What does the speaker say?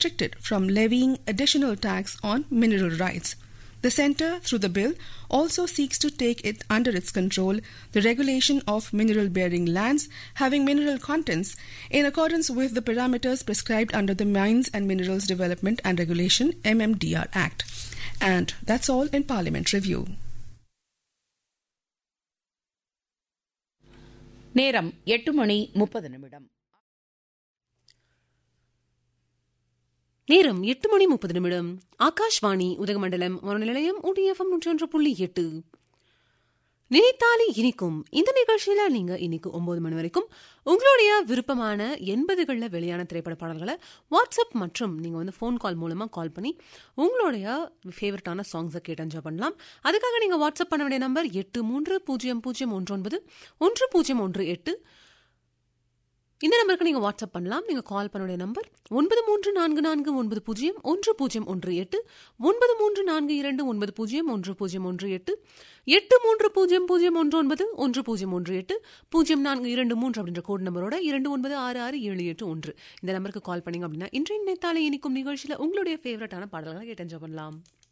restricted from levying additional tax on mineral rights. The Centre, through the bill, also seeks to take it under its control the regulation of mineral-bearing lands having mineral contents in accordance with the parameters prescribed under the Mines and Minerals Development and Regulation (MMDR) Act. And that's all in Parliament Review. நேரம் 8:30. நேரம் 8:30. ஆகாஷ்வாணி உதகமண்டலம் வானொலி நிலையம் ODFM 101.8. நினைத்தாலே இனிக்கும் இந்த நிகழ்ச்சியில நீங்க இன்னைக்கு 9 மணி வரைக்கும் உங்களுடைய விருப்பமான 80களில் வெளியான திரைப்பட பாடல்களை வாட்ஸ்அப் மற்றும் நீங்க ஃபோன் கால் மூலமா கால் பண்ணி உங்களுடைய ஃபேவரட்டான சாங்ஸை கேட்டு என்ஜாய் பண்ணலாம். அதுக்காக நீங்க வாட்ஸ்அப் பண்ண வேண்டிய நம்பர் 8300191018. இந்த நம்பருக்கு நீங்க வாட்ஸ்அப் பண்ணலாம். நீங்க கால் பண்ணக்கூடிய நம்பர் 9344901018, 9342901018, 8300191018, 0423 அப்படின்ற கோட் நம்பரோட 29667881 இந்த நம்பருக்கு கால் பண்ணீங்க அப்படின்னா இன்றைய நினைத்தாலே இனிக்கும் நிகழ்ச்சியில உங்களுடைய ஃபேவரட்டான பாடல்களை கேட்டு என்ஜாய் பண்ணலாம்.